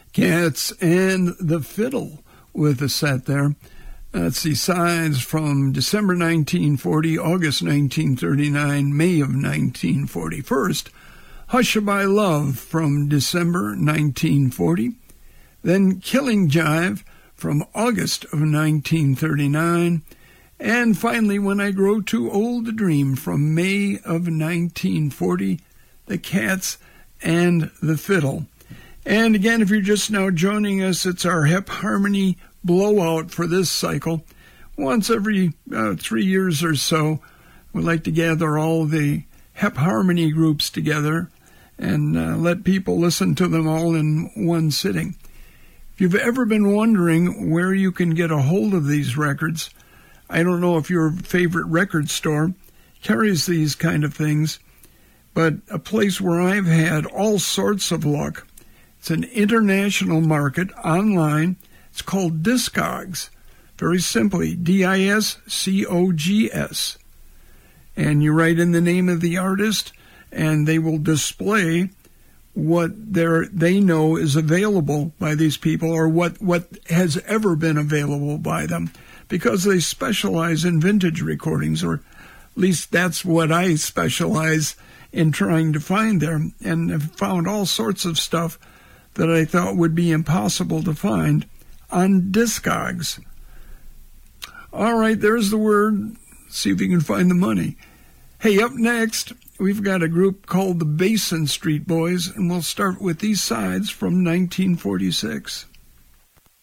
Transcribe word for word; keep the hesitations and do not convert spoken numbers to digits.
Cats and the Fiddle with a set there. Let's see, sides from December nineteen forty, August nineteen thirty-nine, May of nineteen forty. First, Hushabye Love from December nineteen forty. Then Killing Jive from August of nineteen thirty-nine. And finally, When I Grow Too Old to Dream from May of nineteen forty, the Cats and the Fiddle. And again, if you're just now joining us, it's our Hep Harmony blowout for this cycle. Once every uh, three years or so, we like to gather all the Hep Harmony groups together and uh, let people listen to them all in one sitting. If you've ever been wondering where you can get a hold of these records, I don't know if your favorite record store carries these kind of things, but a place where I've had all sorts of luck. It's an international market online. It's called Discogs. Very simply, D I S C O G S. And you write in the name of the artist, and they will display what they're, they know is available by these people, or what, what has ever been available by them, because they specialize in vintage recordings, or at least that's what I specialize in trying to find there, and have found all sorts of stuff that I thought would be impossible to find on Discogs. All right, there's the word. See if you can find the money. Hey, up next, we've got a group called the Basin Street Boys, and we'll start with these sides from nineteen forty-six.